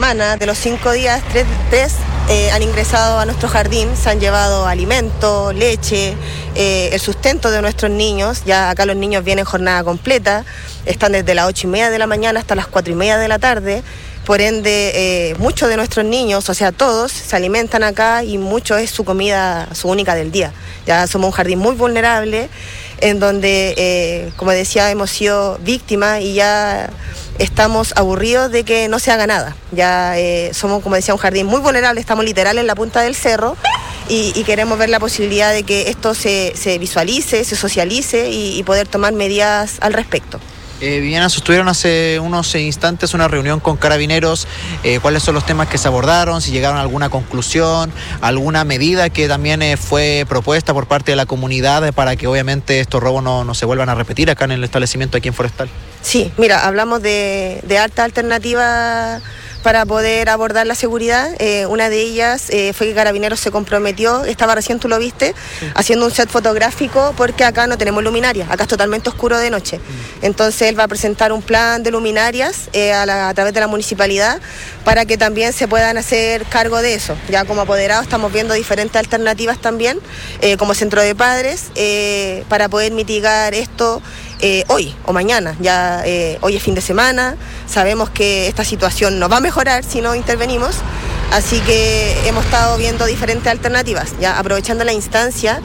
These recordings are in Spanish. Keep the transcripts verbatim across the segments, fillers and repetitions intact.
semana, de los cinco días, tres, tres eh, han ingresado a nuestro jardín, se han llevado alimento, leche, eh, el sustento de nuestros niños. Ya acá los niños vienen jornada completa, están desde las ocho y media de la mañana hasta las cuatro y media de la tarde. Por ende, eh, muchos de nuestros niños, o sea, todos, se alimentan acá y mucho es su comida, su única del día. Ya somos un jardín muy vulnerable, en donde, eh, como decía, hemos sido víctimas y ya estamos aburridos de que no se haga nada. Ya eh, somos, como decía, un jardín muy vulnerable, estamos literal en la punta del cerro y, y queremos ver la posibilidad de que esto se, se visualice, se socialice y, y poder tomar medidas al respecto. Eh, Viviana, sostuvieron hace unos instantes una reunión con Carabineros. Eh, ¿Cuáles son los temas que se abordaron? Si llegaron a alguna conclusión, alguna medida que también eh, fue propuesta por parte de la comunidad para que obviamente estos robos no, no se vuelvan a repetir acá en el establecimiento aquí en Forestal. Sí, mira, hablamos de, de harta alternativa para poder abordar la seguridad. Eh, una de ellas eh, fue que Carabineros se comprometió, estaba recién, tú lo viste, sí, haciendo un set fotográfico, porque acá no tenemos luminarias, acá es totalmente oscuro de noche. Mm. Entonces él va a presentar un plan de luminarias eh, a, la, a través de la municipalidad para que también se puedan hacer cargo de eso. Ya como apoderados estamos viendo diferentes alternativas también, eh, como centro de padres, eh, para poder mitigar esto. Eh, hoy o mañana, ya eh, hoy es fin de semana, sabemos que esta situación no va a mejorar si no intervenimos, así que hemos estado viendo diferentes alternativas, ya aprovechando la instancia.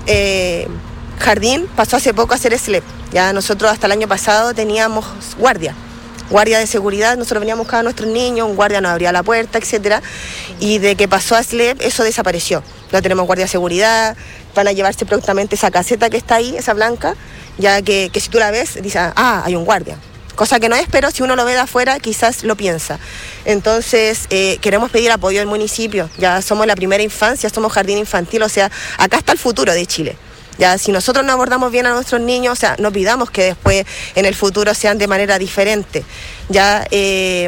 eh, Jardín pasó hace poco a ser S L E P, ya nosotros hasta el año pasado teníamos guardia, guardia de seguridad, nosotros veníamos a buscar a nuestros niños, un guardia nos abría la puerta, etcétera, y de que pasó a S L E P eso desapareció, no tenemos guardia de seguridad, van a llevarse prontamente esa caseta que está ahí, esa blanca, ya que, que si tú la ves, dices, ah, hay un guardia. Cosa que no es, pero si uno lo ve de afuera, quizás lo piensa. Entonces, eh, queremos pedir apoyo del municipio. Ya somos la primera infancia, somos jardín infantil, o sea, acá está el futuro de Chile. Ya, si nosotros no abordamos bien a nuestros niños, o sea, no pidamos que después en el futuro sean de manera diferente. Ya, eh,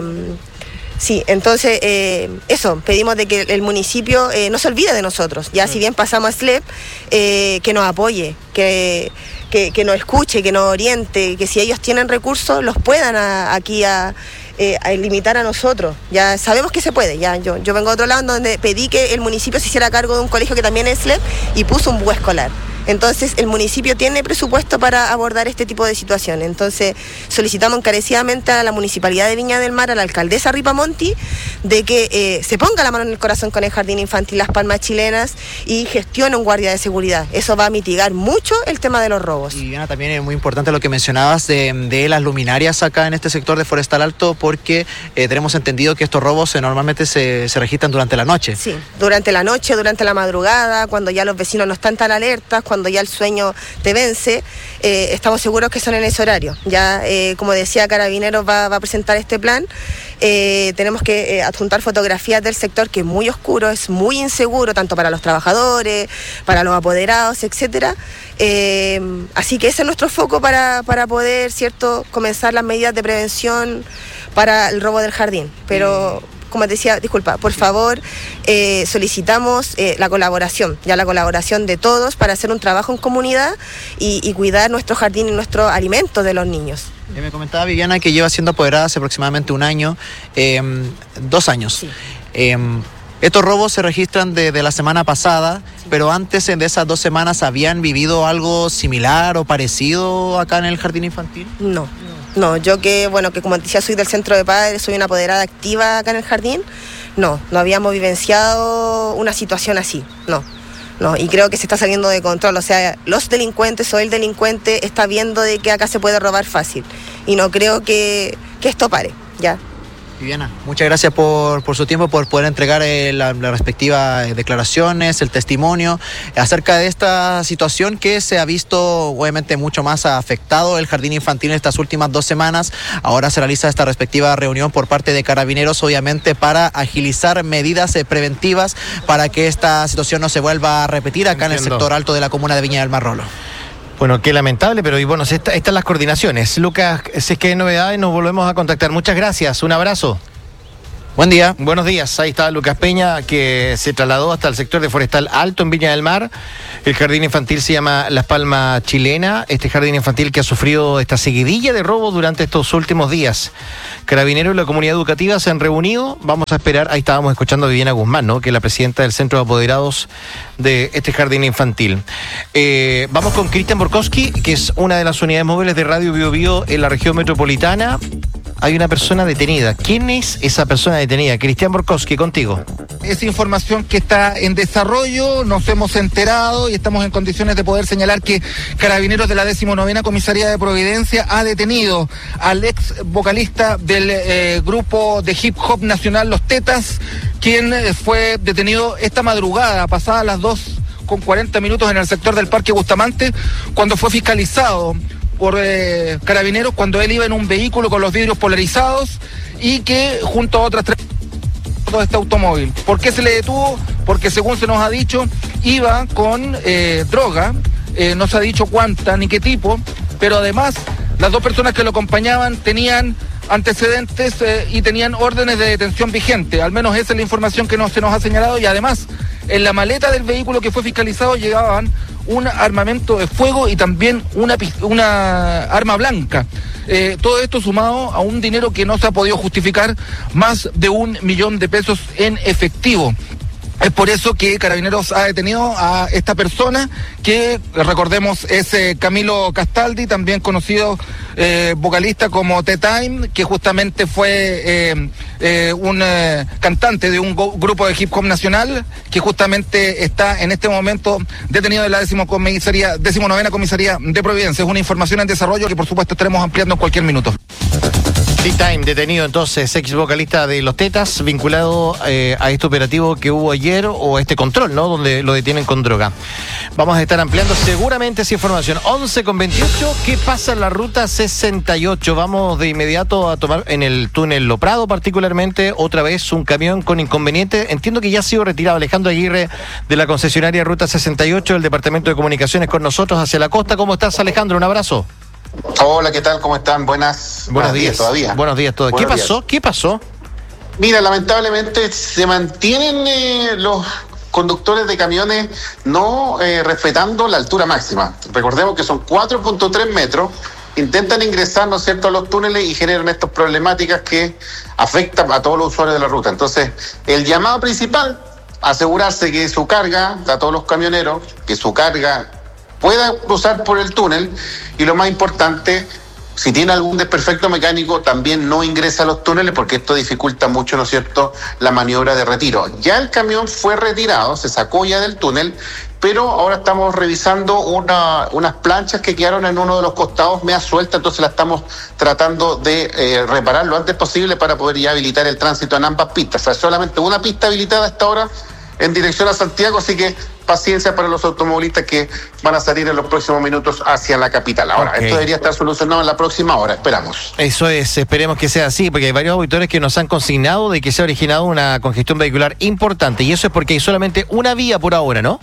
sí, entonces, eh, eso, pedimos de que el municipio eh, no se olvide de nosotros. Ya, si bien pasamos a S L E P, eh, que nos apoye, que... Que, que nos escuche, que nos oriente, que si ellos tienen recursos los puedan a, aquí a, eh, a limitar a nosotros. Ya sabemos que se puede. Ya yo, yo vengo de otro lado donde pedí que el municipio se hiciera cargo de un colegio que también es S L E P y puso un bus escolar. Entonces el municipio tiene presupuesto para abordar este tipo de situaciones. Entonces solicitamos encarecidamente a la Municipalidad de Viña del Mar, a la alcaldesa Ripamonti, de que eh, se ponga la mano en el corazón con el Jardín Infantil Las Palmas Chilenas y gestione un guardia de seguridad. Eso va a mitigar mucho el tema de los robos. Y Viviana, también es muy importante lo que mencionabas de, de las luminarias acá en este sector de Forestal Alto, porque eh, tenemos entendido que estos robos eh, normalmente se, se registran durante la noche. Sí, durante la noche, durante la madrugada, cuando ya los vecinos no están tan alertas, cuando ya el sueño te vence, eh, estamos seguros que son en ese horario. Ya, eh, como decía, Carabineros va, va a presentar este plan. Eh, tenemos que eh, adjuntar fotografías del sector, que es muy oscuro, es muy inseguro, tanto para los trabajadores, para los apoderados, etcétera. Eh, así que ese es nuestro foco para, para poder, ¿cierto?, comenzar las medidas de prevención para el robo del jardín. Pero... como te decía, disculpa, por favor, eh, solicitamos eh, la colaboración, ya la colaboración de todos para hacer un trabajo en comunidad y, y cuidar nuestro jardín y nuestros alimentos de los niños. Eh, me comentaba Viviana que lleva siendo apoderada hace aproximadamente un año, eh, dos años. Sí. Eh, Estos robos se registran desde la semana pasada, sí, pero antes de esas dos semanas, ¿habían vivido algo similar o parecido acá en el jardín infantil? No. No, yo que, bueno, que como decía, soy del centro de padres, soy una apoderada activa acá en el jardín, no, no habíamos vivenciado una situación así, no, no, y creo que se está saliendo de control, o sea, los delincuentes o el delincuente está viendo de que acá se puede robar fácil, y no creo que, que esto pare, ya. Viviana, muchas gracias por, por su tiempo, por poder entregar eh, las la respectivas declaraciones, el testimonio acerca de esta situación que se ha visto obviamente mucho más afectado el jardín infantil en estas últimas dos semanas. Ahora se realiza esta respectiva reunión por parte de Carabineros, obviamente para agilizar medidas eh, preventivas para que esta situación no se vuelva a repetir acá Entiendo. en el sector alto de la comuna de Viña del Mar. Rolo. Bueno, qué lamentable, pero y bueno, estas están las coordinaciones. Lucas, si es que hay novedades, nos volvemos a contactar. Muchas gracias, un abrazo. Buen día. Buenos días, ahí está Lucas Peña, que se trasladó hasta el sector de Forestal Alto en Viña del Mar. El jardín infantil se llama Las Palmas Chilena, este jardín infantil que ha sufrido esta seguidilla de robos durante estos últimos días. Carabineros y la comunidad educativa se han reunido, vamos a esperar, ahí estábamos escuchando a Viviana Guzmán, ¿no?, que es la presidenta del Centro de Apoderados de este jardín infantil. Eh, vamos con Cristian Borkowski, que es una de las unidades móviles de Radio Bio Bio en la región metropolitana. Hay una persona detenida. ¿Quién es esa persona detenida? Cristian Borkowski, contigo. Es información que está en desarrollo, nos hemos enterado y estamos en condiciones de poder señalar que Carabineros de la decimonovena Comisaría de Providencia ha detenido al ex vocalista del eh, grupo de hip hop nacional Los Tetas, quien eh, fue detenido esta madrugada, pasadas las dos con cuarenta minutos en el sector del Parque Bustamante, cuando fue fiscalizado por eh, Carabineros cuando él iba en un vehículo con los vidrios polarizados y que junto a otras tres de este automóvil. ¿Por qué se le detuvo? Porque según se nos ha dicho, iba con eh, droga, eh, no se ha dicho cuánta ni qué tipo, pero además las dos personas que lo acompañaban tenían antecedentes eh, y tenían órdenes de detención vigente, al menos esa es la información que no, se nos ha señalado, y además en la maleta del vehículo que fue fiscalizado llegaban un armamento de fuego y también una, una arma blanca. Eh, todo esto sumado a un dinero que no se ha podido justificar, más de un millón de pesos en efectivo. Es por eso que Carabineros ha detenido a esta persona, que recordemos es eh, Camilo Castaldi, también conocido eh, vocalista como T-Time, que justamente fue eh, eh, un eh, cantante de un go- grupo de hip hop nacional, que justamente está en este momento detenido en la décimo comisaría, decimonovena Comisaría de Providencia. Es una información en desarrollo que por supuesto estaremos ampliando en cualquier minuto. T-Time, detenido entonces, ex vocalista de Los Tetas, vinculado eh, a este operativo que hubo ayer, o este control, ¿no?, donde lo detienen con droga. Vamos a estar ampliando seguramente esa información. once con veintiocho, ¿qué pasa en la ruta sesenta y ocho? Vamos de inmediato a tomar en el túnel Lo Prado, particularmente, otra vez un camión con inconveniente. Entiendo que ya ha sido retirado. Alejandro Aguirre, de la concesionaria Ruta sesenta y ocho, del Departamento de Comunicaciones, con nosotros hacia la costa. ¿Cómo estás, Alejandro? Un abrazo. Hola, ¿qué tal? ¿Cómo están? Buenas, Buenos días. días todavía. Buenos días todos. ¿Qué pasó? ¿Qué pasó? Mira, lamentablemente se mantienen eh, los conductores de camiones no eh, respetando la altura máxima. Recordemos que son cuatro punto tres metros. Intentan ingresar, ¿no es cierto?, a los túneles y generan estas problemáticas que afectan a todos los usuarios de la ruta. Entonces, el llamado principal, asegurarse que su carga, a todos los camioneros, que su carga pueda cruzar por el túnel, y lo más importante, si tiene algún desperfecto mecánico, también no ingresa a los túneles, porque esto dificulta mucho, ¿no es cierto?, la maniobra de retiro. Ya el camión fue retirado, se sacó ya del túnel, pero ahora estamos revisando una, unas planchas que quedaron en uno de los costados media sueltas, entonces la estamos tratando de eh, reparar lo antes posible para poder ya habilitar el tránsito en ambas pistas. O sea, solamente una pista habilitada hasta ahora en dirección a Santiago, así que paciencia para los automovilistas que van a salir en los próximos minutos hacia la capital. Ahora, okay, esto debería estar solucionado en la próxima hora, esperamos. Eso es, esperemos que sea así, porque hay varios auditores que nos han consignado de que se ha originado una congestión vehicular importante, y eso es porque hay solamente una vía por ahora, ¿no?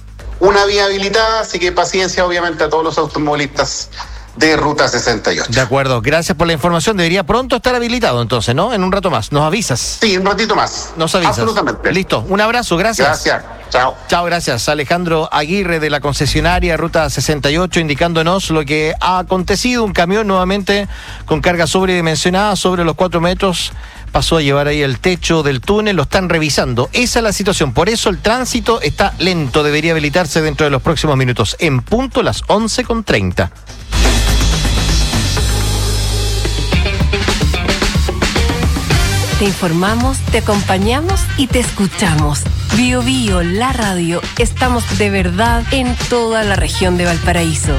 Una vía habilitada, así que paciencia obviamente a todos los automovilistas de Ruta sesenta y ocho. De acuerdo, gracias por la información. Debería pronto estar habilitado entonces, ¿no? En un rato más. ¿Nos avisas? Sí, un ratito más. Nos avisas. Absolutamente. Listo, un abrazo, gracias. Gracias, chao. Chao, gracias. Alejandro Aguirre, de la concesionaria Ruta sesenta y ocho, indicándonos lo que ha acontecido. Un camión nuevamente con carga sobredimensionada, sobre los cuatro metros, pasó a llevar ahí el techo del túnel, lo están revisando. Esa es la situación, por eso el tránsito está lento, debería habilitarse dentro de los próximos minutos. En punto las once con treinta. Te informamos, te acompañamos y te escuchamos. Bio Bio, la radio, estamos de verdad en toda la región de Valparaíso.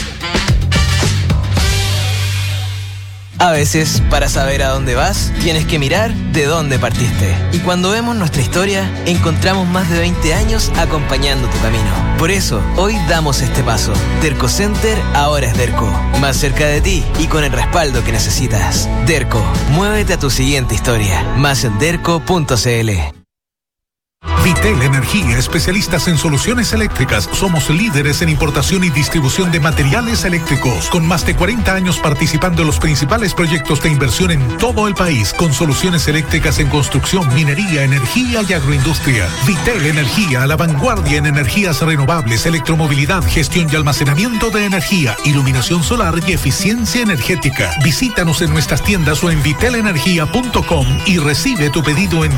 A veces, para saber a dónde vas, tienes que mirar de dónde partiste. Y cuando vemos nuestra historia, encontramos más de veinte años acompañando tu camino. Por eso, hoy damos este paso. Derco Center ahora es Derco. Más cerca de ti y con el respaldo que necesitas. Derco, muévete a tu siguiente historia. Más en derco punto c l. Vitel Energía, especialistas en soluciones eléctricas. Somos líderes en importación y distribución de materiales eléctricos, con más de cuarenta años participando en los principales proyectos de inversión en todo el país, con soluciones eléctricas en construcción, minería, energía y agroindustria. Vitel Energía, a la vanguardia en energías renovables, electromovilidad, gestión y almacenamiento de energía, iluminación solar y eficiencia energética. Visítanos en nuestras tiendas o en vitel energía punto com y recibe tu pedido en